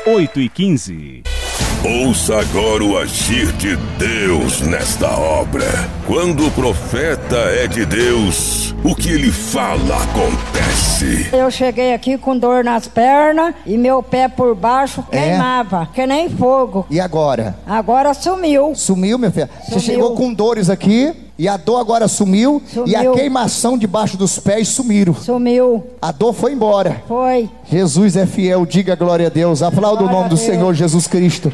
8h15. Ouça agora o agir de Deus nesta obra. Quando o profeta é de Deus, o que ele fala acontece. Eu cheguei aqui com dor nas pernas e meu pé por baixo queimava, que nem fogo. E agora? Agora sumiu. Sumiu, meu filho? Você Sumiu. chegou com dores aqui e a dor agora sumiu. E a queimação debaixo dos pés sumiram. Sumiu. A dor foi embora. Foi. Jesus é fiel, diga glória a Deus. Aplauda o nome do Senhor Jesus Cristo.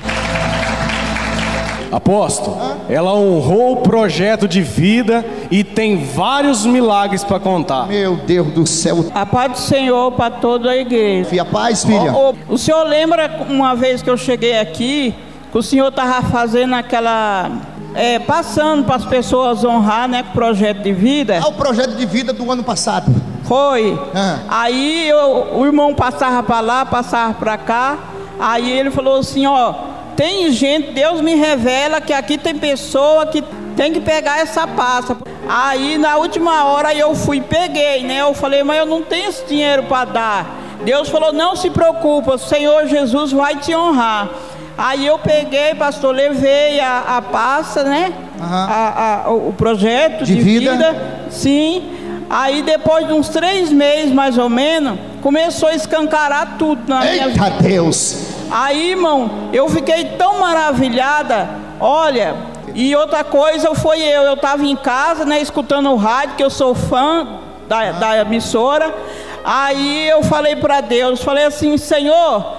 Apóstolo, ela honrou o projeto de vida e tem vários milagres para contar. Meu Deus do céu. A paz do Senhor para toda a igreja. Filha, paz, filha. O senhor lembra uma vez que eu cheguei aqui, que o senhor estava fazendo aquela... passando para as pessoas honrar, né, com o projeto de vida. O projeto de vida do ano passado. Foi. Aí o irmão passava para lá, passava para cá. Aí ele falou assim, tem gente, Deus me revela que aqui tem pessoa que tem que pegar essa pasta. Aí na última hora eu fui, peguei, né? Eu falei, mas eu não tenho esse dinheiro para dar. Deus falou, não se preocupa, o Senhor Jesus vai te honrar. Aí eu peguei, pastor, levei a pasta, né? O projeto de vida. Sim. Aí depois de uns 3 meses mais ou menos, começou a escancarar tudo na minha vida. Eita Deus! Aí, irmão, eu fiquei tão maravilhada. Olha, e outra coisa eu estava em casa, né, escutando o rádio, que eu sou fã da emissora. Aí eu falei para Deus, falei assim, Senhor,